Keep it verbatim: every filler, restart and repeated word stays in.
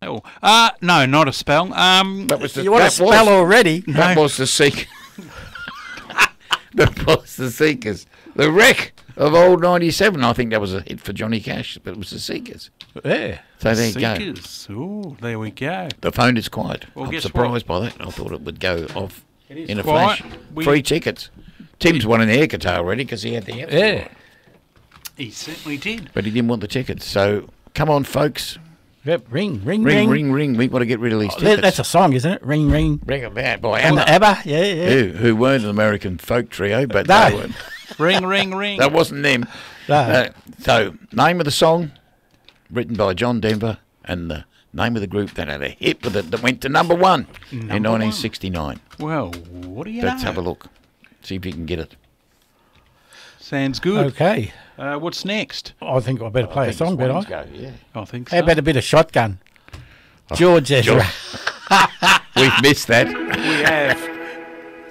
spell. Uh, no, not a spell. Um, That was the, You want a that spell was, already? That No. was the Seek. That was the Seekers. The wreck of old ninety-seven. I think that was a hit for Johnny Cash, but it was the Seekers. Yeah. So there you go. Seekers. Oh, there we go. The phone is quiet. Well, I'm guess surprised by that. I thought it would go off is in a quiet. flash. We- Free tickets. Tim's won an air guitar already because he had the answer. Yeah. He certainly did. But he didn't want the tickets. So come on, folks. Yep. Ring, ring, Ring, ring. ring, ring. We've got to get rid of these Oh, tickets. that's a song, isn't it? Ring, ring. Ring a bad boy. And ABBA, the ABBA. Yeah, yeah. who, who weren't an American folk trio, but No. they weren't. Ring, ring, ring. That wasn't them. No. Uh, so, name of the song, written by John Denver, and the name of the group that had a hit with it that went to number one in Number one. nineteen sixty-nine. Well, what do you Let's know? have a look. See if you can get it. Sounds good. Okay. Uh, what's next? I think I better play a song, better I? Go, yeah. I think so. How about a bit of Shotgun? George Ezra. We've missed that. We have.